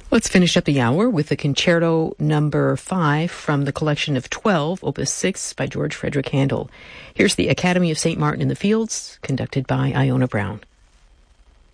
Let's finish up the hour with the Concerto Number 5 from the collection of 12, Opus 6 by George Frederick Handel. Here's the Academy of St. Martin in the Fields, conducted by Iona Brown.